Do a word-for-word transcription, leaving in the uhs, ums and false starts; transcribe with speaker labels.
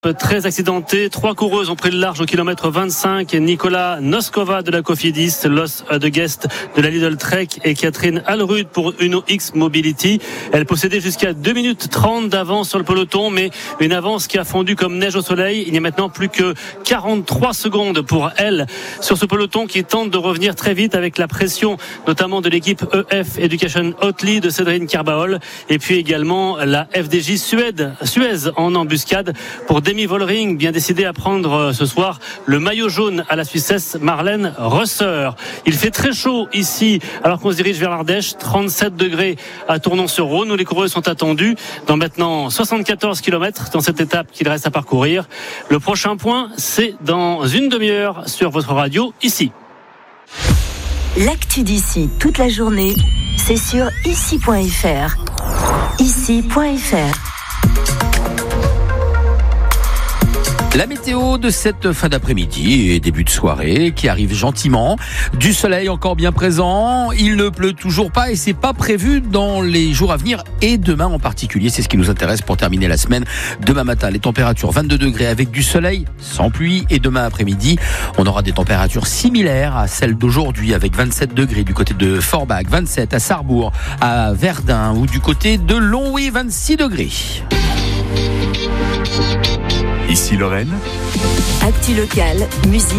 Speaker 1: Très accidenté, trois coureuses ont pris le large au kilomètre vingt-cinq. Nicolas Noskova de la Cofidis, Los de Guest de la Lidl Trek et Catherine Alrud pour Uno X Mobility. Elle possédait jusqu'à deux minutes trente d'avance sur le peloton, mais une avance qui a fondu comme neige au soleil. Il n'y a maintenant plus que quarante-trois secondes pour elle sur ce peloton qui tente de revenir très vite avec la pression notamment de l'équipe E F Education Hotly de Cédrine Carbaol et puis également la F D J Suède, Suez en embuscade pour Demi Vollering, bien décidé à prendre ce soir le maillot jaune à la Suissesse Marlène Rösser. Il fait très chaud ici alors qu'on se dirige vers l'Ardèche, trente-sept degrés à Tournon-sur-Rhône où les coureuses sont attendues dans maintenant soixante-quatorze kilomètres dans cette étape qu'il reste à parcourir. Le prochain point, c'est dans une demi-heure sur votre radio ici.
Speaker 2: L'actu d'ici toute la journée, c'est sur ici point f r. ici point f r.
Speaker 3: La météo de cette fin d'après-midi et début de soirée qui arrive gentiment. Du soleil encore bien présent. Il ne pleut toujours pas et c'est pas prévu dans les jours à venir et demain en particulier. C'est ce qui nous intéresse pour terminer la semaine. Demain matin, les températures vingt-deux degrés avec du soleil, sans pluie. Et demain après-midi, on aura des températures similaires à celles d'aujourd'hui avec vingt-sept degrés du côté de Forbach, vingt-sept à Sarrebourg, à Verdun ou du côté de Longwy, vingt-six degrés.
Speaker 4: Ici Lorraine.
Speaker 2: Actu locale, musique.